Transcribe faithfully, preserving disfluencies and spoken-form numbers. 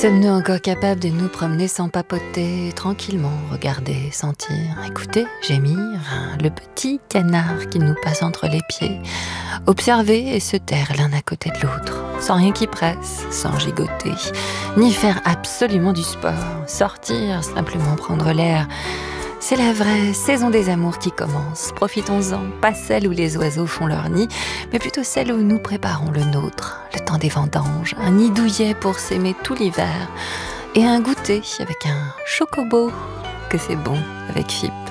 Sommes-nous encore capables de nous promener sans papoter, tranquillement, regarder, sentir, écouter, gémir, le petit canard qui nous passe entre les pieds, observer et se taire l'un à côté de l'autre, sans rien qui presse, sans gigoter, ni faire absolument du sport, sortir, simplement prendre l'air. C'est la vraie saison des amours qui commence. Profitons-en, pas celle où les oiseaux font leur nid, mais plutôt celle où nous préparons le nôtre, le temps des vendanges, un nid douillet pour s'aimer tout l'hiver, et un goûter avec un chocobo, que c'est bon avec F I P.